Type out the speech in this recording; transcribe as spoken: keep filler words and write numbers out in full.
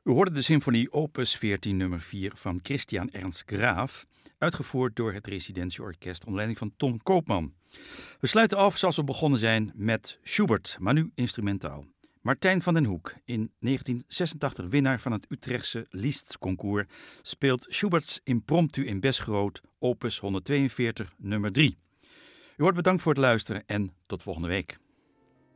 U hoorde de symfonie opus veertien nummer vier van Christian Ernst Graaf, uitgevoerd door het Residentieorkest onder leiding van Ton Koopman. We sluiten af zoals we begonnen zijn met Schubert, maar nu instrumentaal. Martijn van den Hoek, in negentien zesentachtig winnaar van het Utrechtse Lisztconcours, speelt Schubert's Impromptu in Besgroot, opus honderdtweeënveertig nummer drie. U wordt bedankt voor het luisteren en tot volgende week.